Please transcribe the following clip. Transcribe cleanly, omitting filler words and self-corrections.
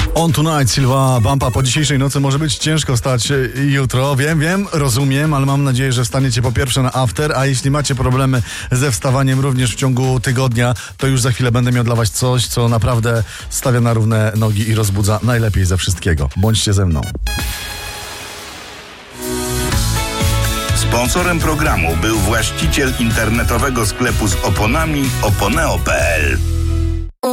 On Tonight, Silva Bumpa. Po dzisiejszej nocy może być ciężko wstać jutro. Wiem, rozumiem, ale mam nadzieję, że wstaniecie po pierwsze na after, a jeśli macie problemy ze wstawaniem również w ciągu tygodnia, to już za chwilę będę miał dla was coś, co naprawdę stawia na równe nogi i rozbudza najlepiej ze wszystkiego. Bądźcie ze mną. Sponsorem programu był właściciel internetowego sklepu z oponami oponeo.pl.